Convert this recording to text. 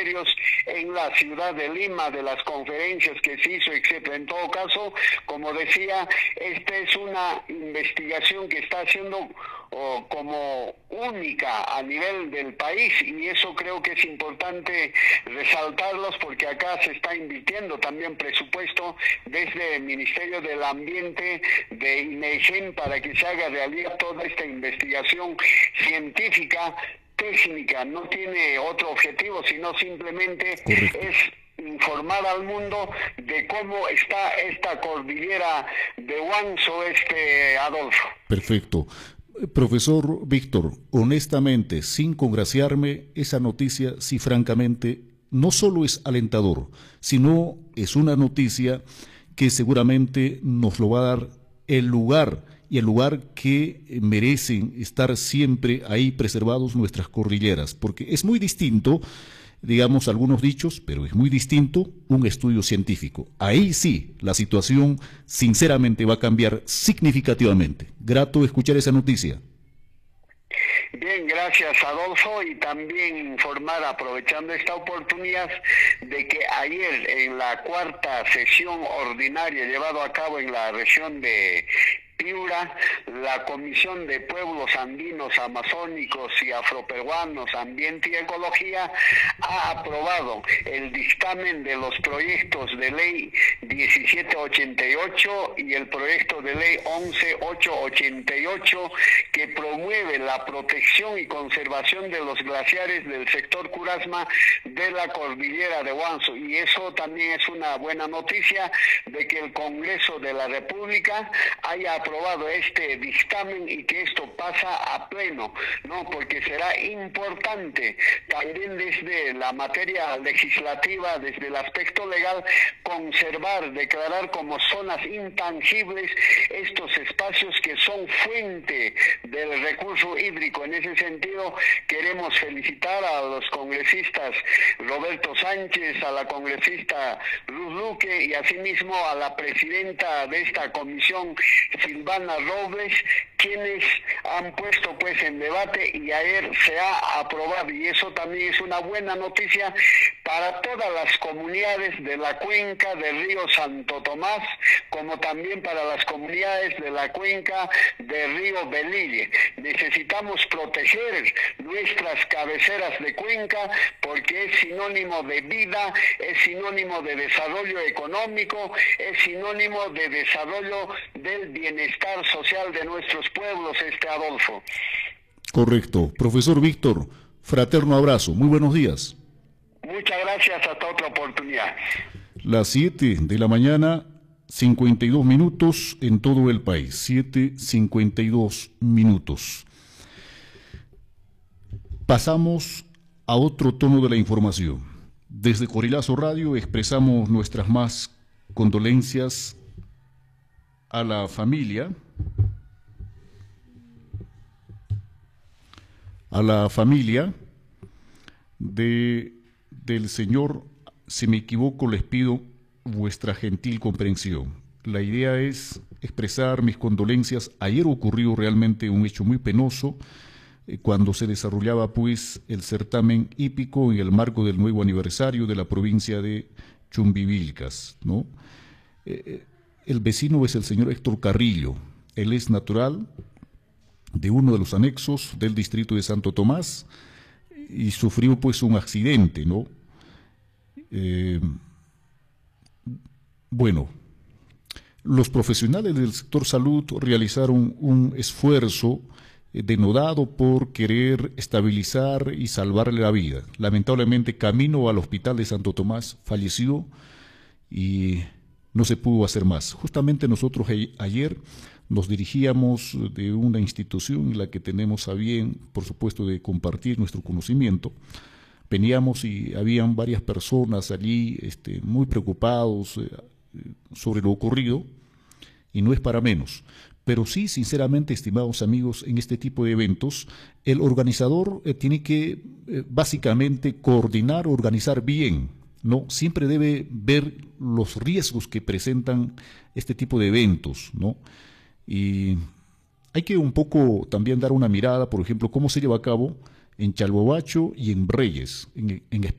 ministerios en la ciudad de Lima, de las conferencias que se hizo, etcétera. En todo caso, como decía, esta es una investigación que está haciendo como única a nivel del país, y eso creo que es importante resaltarlos, porque acá se está invirtiendo también presupuesto desde el Ministerio del Ambiente de INEGEN para que se haga realidad toda esta investigación científica, técnica. No tiene otro objetivo, sino simplemente es informar al mundo de cómo está esta cordillera de Huanzo, Adolfo. Perfecto. Profesor Víctor, honestamente, sin congraciarme, esa noticia, sí, francamente, no solo es alentador, sino es una noticia que seguramente nos lo va a dar el lugar que merecen estar siempre ahí preservados nuestras cordilleras, porque es muy distinto, digamos, algunos dichos, pero es muy distinto un estudio científico. Ahí sí, la situación sinceramente va a cambiar significativamente. Grato escuchar esa noticia. Bien, gracias Adolfo, y también informar, aprovechando esta oportunidad, de que ayer en la cuarta sesión ordinaria llevado a cabo en la región de Piura, la Comisión de Pueblos Andinos, Amazónicos y Afroperuanos, Ambiente y Ecología ha aprobado el dictamen de los proyectos de ley 1788 y el proyecto de ley 11888, que promueve la protección y conservación de los glaciares del sector Curasma de la cordillera de Huanzo. Y eso también es una buena noticia, de que el Congreso de la República haya aprobado este dictamen y que esto pasa a pleno, ¿no? Porque será importante también desde la materia legislativa, desde el aspecto legal, conservar, declarar como zonas intangibles estos espacios que son fuente del recurso hídrico. En ese sentido, queremos felicitar a los congresistas Roberto Sánchez, a la congresista Luz Luque y asimismo a la presidenta de esta comisión, Silvana Robles, quienes han puesto pues en debate, y ayer se ha aprobado, y eso también es una buena noticia para todas las comunidades de la cuenca del río Santo Tomás, como también para las comunidades de la cuenca del río Belille. Necesitamos proteger nuestras cabeceras de cuenca porque es sinónimo de vida, es sinónimo de desarrollo económico, es sinónimo de desarrollo del bienestar social de nuestros pueblos, Adolfo. Correcto. Profesor Víctor, fraterno abrazo. Muy buenos días. Muchas gracias, hasta otra oportunidad. Las 7 de la mañana, 52 minutos en todo el país. 7:52 minutos. Pasamos a otro tono de la información. Desde Corilazo Radio expresamos nuestras más condolencias a la familia del señor. Si me equivoco, les pido vuestra gentil comprensión. La idea es expresar mis condolencias. Ayer ocurrió realmente un hecho muy penoso cuando se desarrollaba pues el certamen hípico en el marco del nuevo aniversario de la provincia de Chumbivilcas, ¿no? El vecino es el señor Héctor Carrillo. Él es natural de uno de los anexos del distrito de Santo Tomás y sufrió pues un accidente, ¿no? Bueno, los profesionales del sector salud realizaron un esfuerzo denodado por querer estabilizar y salvarle la vida. Lamentablemente, camino al hospital de Santo Tomás, falleció y no se pudo hacer más. Justamente nosotros ayer nos dirigíamos de una institución en la que tenemos a bien, por supuesto, de compartir nuestro conocimiento. Veníamos y habían varias personas allí muy preocupados sobre lo ocurrido, y no es para menos. Pero sí, sinceramente, estimados amigos, en este tipo de eventos, el organizador tiene que básicamente coordinar, organizar bien, ¿no? Siempre debe ver los riesgos que presentan este tipo de eventos, ¿no? Y hay que un poco también dar una mirada, por ejemplo, cómo se lleva a cabo en Chalbobacho y en Reyes, en